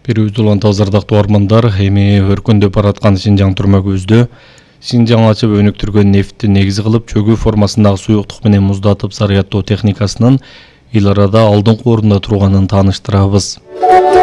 Берүүзү улантабыз ардактуу армандар, эми өркүндөп бараткан Синжаң турма көздө Синжаң ачып өнүктүргөн нефтти негиз кылып чөгүү формасындагы суюктук менен муздатып зарядтоо техникасынын эл арада алдыңкы орунда турганын тааныштырабыз.